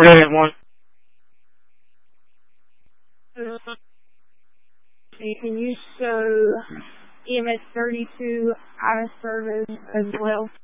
481. Can you show EMS 32 out of service as well?